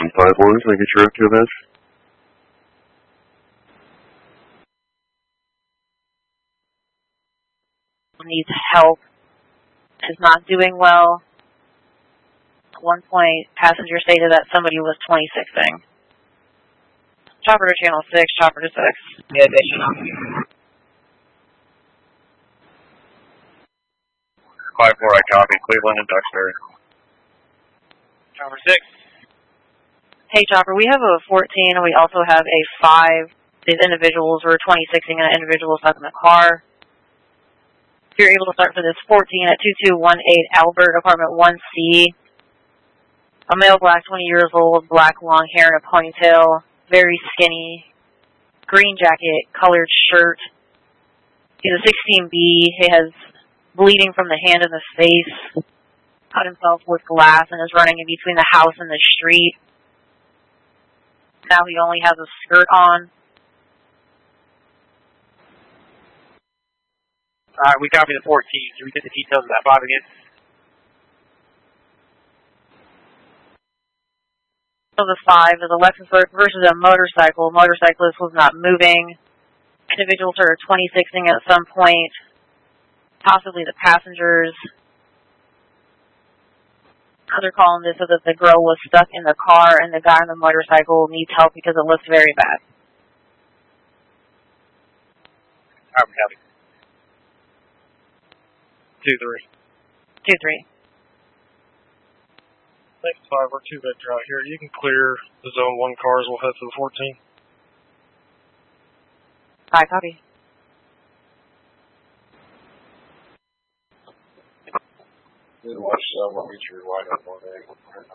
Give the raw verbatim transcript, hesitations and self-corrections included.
One five one, can I get your active edge? Needs help. Is not doing well. At one point, passenger stated that somebody was twenty-sixing. Chopper to channel six, chopper to six. Yeah, additional. five four, I copy. Cleveland and Duxbury. Chopper six. Hey, Chopper, we have a fourteen, and we also have a five. These individuals were twenty-sixing, and an individual stuck in the car. If you're able to start for this fourteen at two two one eight Albert, apartment one C. A male, black, twenty years old, black long hair and a ponytail, very skinny, green jacket, colored shirt. He's a sixteen B. He has bleeding from the hand and the face, cut himself with glass, and is running in between the house and the street. Now he only has a skirt on. Alright, we copy the fourteen. Can we get the details of that five again? So the five is a Lexus versus a motorcycle. Motorcyclist was not moving. Individuals are twenty-sixing at some point. Possibly the passengers. Other call on this said that the girl was stuck in the car and the guy on the motorcycle needs help because it looks very bad. Alright, we copy. Two three. Two three. Thanks, five. We're two vector out here. You can clear the zone one cars. We'll head for the fourteen. Five copy. Watch uh, what meter you're wide on one A.